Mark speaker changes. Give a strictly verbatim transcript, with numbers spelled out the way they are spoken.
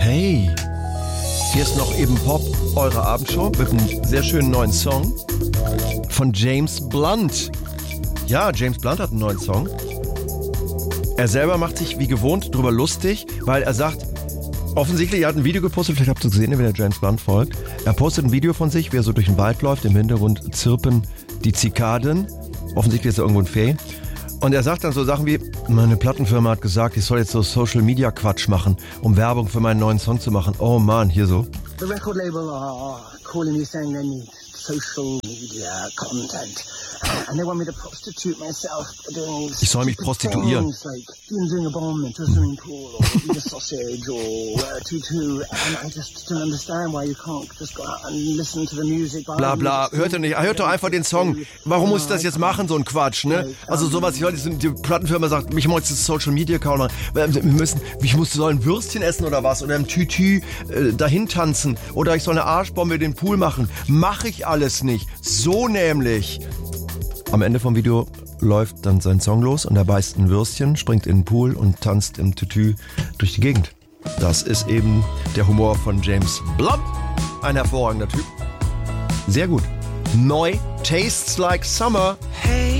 Speaker 1: Hey, hier ist noch eben Pop, eure Abendshow mit einem sehr schönen neuen Song von James Blunt. Ja, James Blunt hat einen neuen Song. Er selber macht sich wie gewohnt drüber lustig, weil er sagt, offensichtlich, er hat ein Video gepostet, vielleicht habt ihr es gesehen, wenn der James Blunt folgt. Er postet ein Video von sich, wie er so durch den Wald läuft, im Hintergrund zirpen die Zikaden. Offensichtlich ist er irgendwo ein Fee. Und er sagt dann so Sachen wie, meine Plattenfirma hat gesagt, ich soll jetzt so Social-Media-Quatsch machen, um Werbung für meinen neuen Song zu machen. Oh Mann, hier so.
Speaker 2: The record label are calling me saying they need social media content. And they want me to prostitute myself doing
Speaker 1: Ich soll mich prostituieren.
Speaker 2: things like doing a bomb into a swimming pool or eat a sausage or wear a tutu. And I just don't understand why you can't just go out and listen to the music.
Speaker 1: Bla bla, hört ihr nicht, hört doch einfach den Song. Warum muss ich das jetzt machen, so ein Quatsch, ne? Also sowas, ich heute, die Plattenfirma sagt, ich muss jetzt Social Media Account machen. Wir müssen, ich muss so ein Würstchen essen oder was oder im Tütü äh, dahin tanzen oder ich soll eine Arschbombe in den Pool machen. Mach ich alles nicht. So nämlich. Am Ende vom Video läuft dann sein Song los und er beißt ein Würstchen, springt in den Pool und tanzt im Tütü durch die Gegend. Das ist eben der Humor von James Blunt. Ein hervorragender Typ. Sehr gut. Neu, Tastes Like Summer. Hey.